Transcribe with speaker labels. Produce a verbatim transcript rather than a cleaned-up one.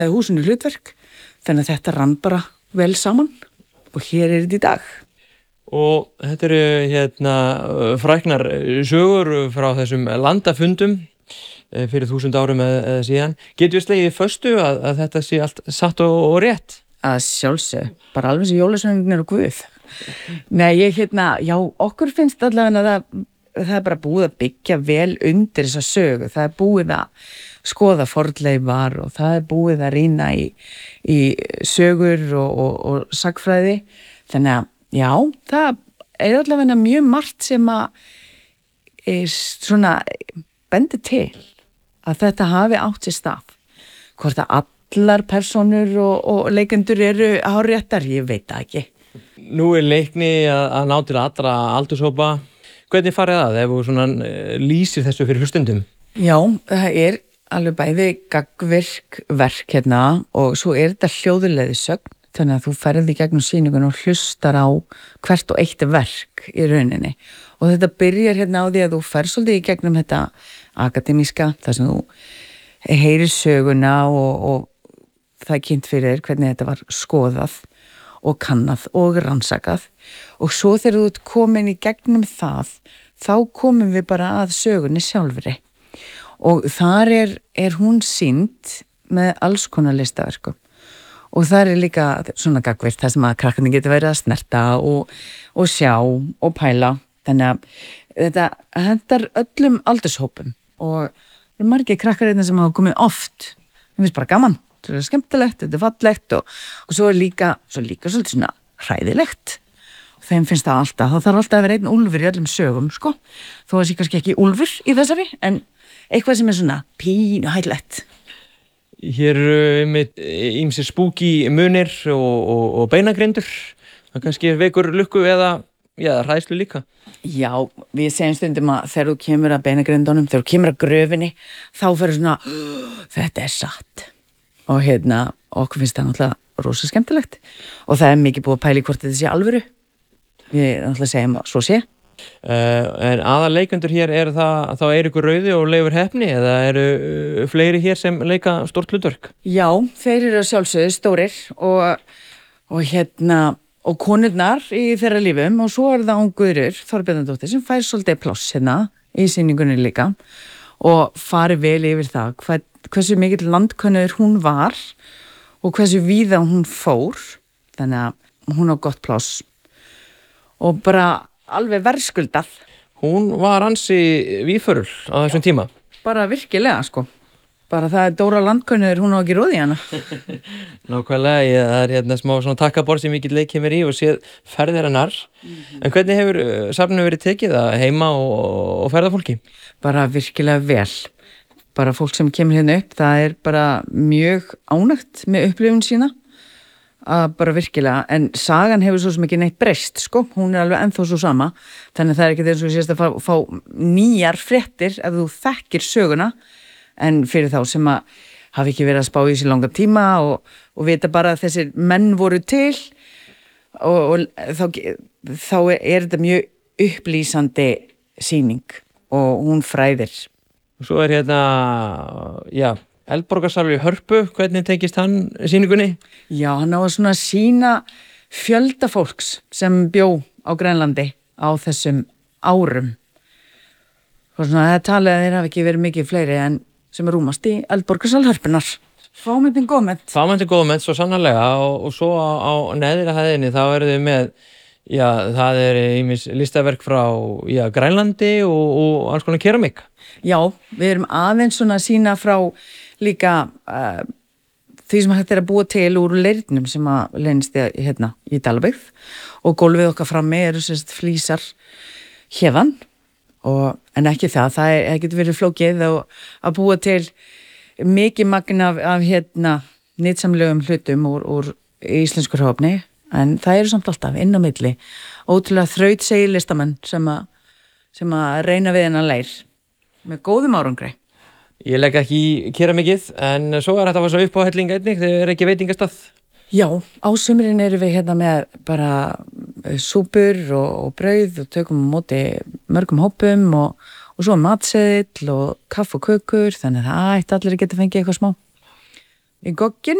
Speaker 1: húsinu hlutverk, þannig að þetta rann bara vel saman og hér er þetta í dag.
Speaker 2: Og þetta eru hérna fræknar sögur frá þessum landafundum fyrir þúsund árum eða síðan. Getum við slegið föstu að, að þetta sé allt satt og, og rétt?
Speaker 1: Að sjálfsög, bara alveg sem jólasveinarnir og Guð. Nei, ég hérna, já, okkur finnst allavega að það, það er bara búið að byggja vel undir þessa sögu. Það er búið að skoða fornleifar og það er búið að rýna í, í sögur og, og, og sagfræði. Þannig að já, það er allavega mjög margt sem að er svona bendi til að þetta hafi átt sér stað. Hvort að allar persónur og, og leikendur eru háréttar, ég veit það ekki.
Speaker 2: Nú er leikni að, að ná til allra aldurshópa. Hvernig farið það ef þú svona lýsir þessu fyrir hlustendum?
Speaker 1: Já, það er alveg bæði gagnvirk verk hérna og svo er þetta hljóðuleiðisögn. Þannig að þú ferði í gegnum sýningun og hlustar á hvert og eitt verk í rauninni. Og þetta byrjar hérna á því að þú ferð svolítið í gegnum þetta akademíska, þar sem þú heyrir söguna og, og það er kynnt fyrir þér hvernig þetta var skoðað og kannað og rannsakað. Og svo þegar þú ert komin í gegnum það, þá komum við bara að sögunni sjálfri. Og þar er, er hún sýnd með alls konar listaverkum. Og það er líka svona gagnvirkt það sem að krakkarnir getur verið að snerta og, og sjá og pæla. Þannig að þetta hendar öllum aldurshópum og það er margir krakkar einnig sem hafa komið oft. Það finnst bara gaman, þetta er skemmtilegt, þetta er fallegt og, og svo er líka, svo líka svolítið svona hræðilegt. Og þeim finnst það alltaf, það þarf alltaf að vera einn úlfur í öllum sögum, sko. Þó að sé kannski ekki úlfur í þessari, en eitthvað sem er svona pínu hættulegt.
Speaker 2: Hér eru með ýmsir spooky munir og, og, og beinagrindur. Það kannski vekur lukku eða já, hræðslu líka.
Speaker 1: Já, við segjum stundum að þegar þú kemur að beinagrindunum, þegar þú kemur að gröfinni, þá fyrir svona, þetta er satt. Og hérna, okkur finnst það náttúrulega rosa skemmtilegt. Og það er mikið búið að pæla í hvort þetta sé alvöru. Við náttúrulega segjum að svo sé.
Speaker 2: Uh, en aðal leikendur hér er það þá Eiríkur Rauði og Leifur Heppni eða eru uh, fleiri hér sem leika stórt hlutverk?
Speaker 1: Já, þeir eru að sjálfsögðu stórir og, og hérna og konurnar í þeirra lífum og svo er það hún Guðrur Þorbjarnardóttir sem fær svolítið pláss hérna í sýningunni líka og fari vel yfir það hvað, hversu mikill landkönnuður hún var og hversu víða hún fór þannig að hún á gott pláss og bara alveg verðskuldað.
Speaker 2: Hún var ansi víðförul á þessum tíma.
Speaker 1: Bara virkilega, sko. Bara það er Dóra landkönnuður, hún á ekki róði hana.
Speaker 2: Nákvæmlega, ég, það er hérna smá svona takkaborð sem ég get leikið mér í og séð ferðir hennar. Mm-hmm. En hvernig hefur safninu verið tekið það heima og, og ferðafólki? Bara
Speaker 1: virkilega vel. Bara fólk sem kemur hérna upp, það er bara mjög ánægt með upplifun sína. Að bara virkilega, en sagan hefur svo sem ekki neitt breyst, sko, hún er alveg ennþá svo sama, þannig að það er ekki eins og sést að fá, fá nýjar fréttir ef þú þekkir söguna, en fyrir þá sem að hafi ekki verið að spá í sér langa tíma og, og vita bara að þessir menn voru til og, og þá, þá er þetta mjög upplýsandi sýning og hún fræðir.
Speaker 2: Svo er hérna, já, Eldborgarsalur í Hörpu, hvernig tengist hann sýningunni?
Speaker 1: Já, hann á að svona sýna fjölda fólks sem bjó á Grænlandi á þessum árum. Og svona það talið að þeir hafi ekki verið mikið fleiri en sem er rúmast í Eldborgarsal Hörpunar. Fámyndin góðmennt.
Speaker 2: Fámyndin góðmennt, svo sannarlega og, og svo á, á neðri hæðinni þá eru þau með, já, það er ýmis listaverk frá, já, Grænlandi og, og alls konar keramík.
Speaker 1: Já, við erum aðeins svona að sýna frá líka uh, því sem hægt er að búa til úr leirnum sem að leynist hérna í Dalabyggð og gólfið okkar frammi eru sérst flísar hérðan og en ekki það, það er, getur verið flókið og að búa til mikið magn af, af hérna nýtsamlegum hlutum úr, úr íslenskur hófni en það eru samt alltaf inn á milli ótrúlega þrautsegir listamenn sem að, sem að reyna við hennar leir með góðum árangri.
Speaker 2: Ég legg ekki í keramikið, en svo er þetta að fara upp á helling einnig, þegar er ekki veitingastað.
Speaker 1: Já, á sumrin erum við hérna með bara súpur og, og brauð og tökum á móti mörgum hópum og, og svo matseðill og kaff og kökur, þannig að það ætti allir að geta fengið eitthvað smá. í gogginn